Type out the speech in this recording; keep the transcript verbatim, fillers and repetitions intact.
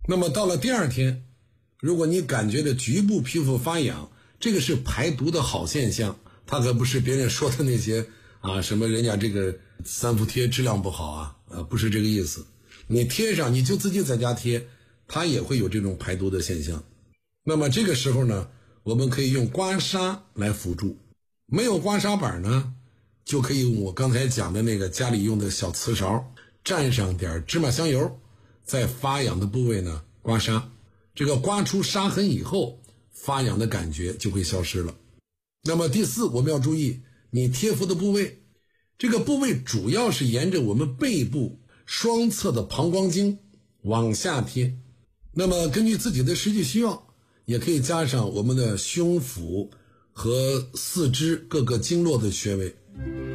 那么到了第二天，如果你感觉的局部皮肤发痒，这个是排毒的好现象，它可不是别人说的那些啊什么人家这个三伏贴质量不好啊，呃不是这个意思。你贴上你就自己在家贴，它也会有这种排毒的现象。那么这个时候呢，我们可以用刮痧来辅助。没有刮痧板呢，就可以用我刚才讲的那个家里用的小瓷勺，蘸上点芝麻香油，在发痒的部位呢刮痧。这个刮出痧痕以后，发痒的感觉就会消失了。那么第四，我们要注意你贴敷的部位，这个部位主要是沿着我们背部双侧的膀胱经往下贴。那么根据自己的实际需要，也可以加上我们的胸腹和四肢各个经络的穴位。